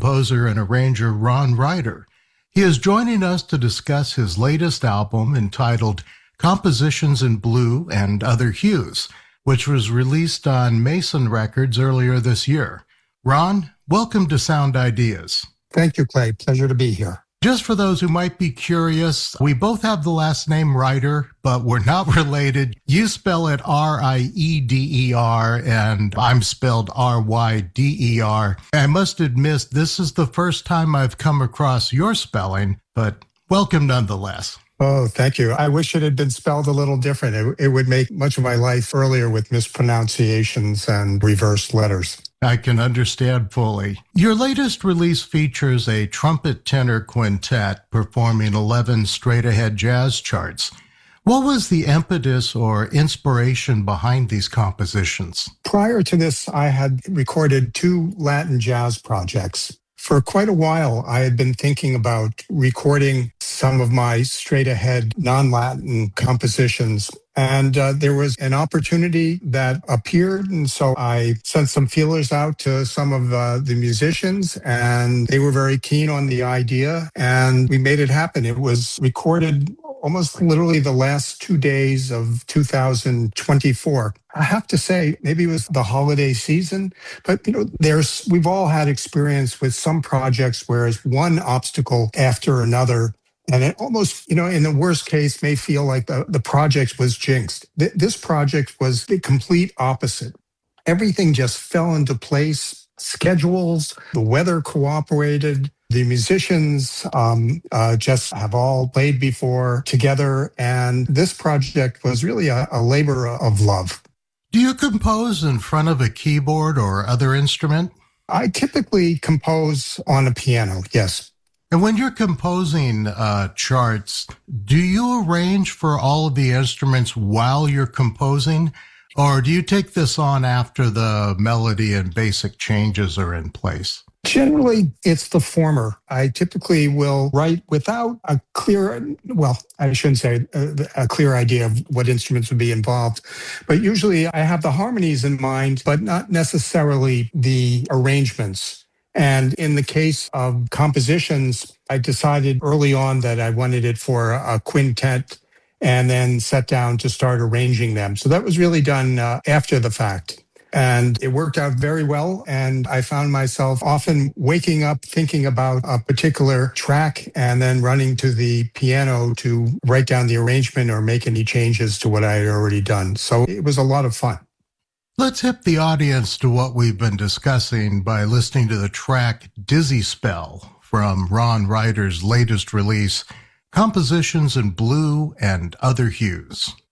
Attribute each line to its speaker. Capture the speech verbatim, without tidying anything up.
Speaker 1: composer and arranger Ron Ryder. He is joining us to discuss his latest album entitled Compositions in Blue and Other Hues, which was released on Mason Records earlier this year. Ron, welcome to Sound Ideas.
Speaker 2: Thank you, Clay. Pleasure to be here.
Speaker 1: Just for those who might be curious, we both have the last name Ryder, but we're not related. You spell it R I E D E R, and I'm spelled R Y D E R. I must admit, this is the first time I've come across your spelling, but welcome nonetheless.
Speaker 2: Oh, thank you. I wish it had been spelled a little different. It, it would make much of my life earlier with mispronunciations and reversed letters.
Speaker 1: I can understand fully. Your latest release features a trumpet tenor quintet performing eleven straight-ahead jazz charts. What was the impetus or inspiration behind these compositions?
Speaker 2: Prior to this, I had recorded two Latin jazz projects. For quite a while, I had been thinking about recording some of my straight-ahead non-Latin compositions. And uh, there was an opportunity that appeared, and so I sent some feelers out to some of uh, the musicians, and they were very keen on the idea, and we made it happen. It was recorded almost literally the last two days of two thousand twenty-four. I have to say, maybe it was the holiday season, but you know, there's we've all had experience with some projects where it's one obstacle after another. And it almost, you know, in the worst case, may feel like the, the project was jinxed. Th- this project was the complete opposite. Everything just fell into place. Schedules, the weather cooperated. The musicians um, uh, just have all played before together. And this project was really a, a labor of love.
Speaker 1: Do you compose in front of a keyboard or other instrument?
Speaker 2: I typically compose on a piano, yes.
Speaker 1: And when you're composing uh, charts, do you arrange for all of the instruments while you're composing, or do you take this on after the melody and basic changes are in place?
Speaker 2: Generally, it's the former. I typically will write without a clear, well, I shouldn't say a, a clear idea of what instruments would be involved, but usually I have the harmonies in mind, but not necessarily the arrangements. And in the case of compositions, I decided early on that I wanted it for a quintet and then sat down to start arranging them. So that was really done uh, after the fact. And it worked out very well. And I found myself often waking up thinking about a particular track and then running to the piano to write down the arrangement or make any changes to what I had already done. So it was a lot of fun.
Speaker 1: Let's hip the audience to what we've been discussing by listening to the track Dizzy Spell from Ron Ryder's latest release, Compositions in Blue and Other Hues.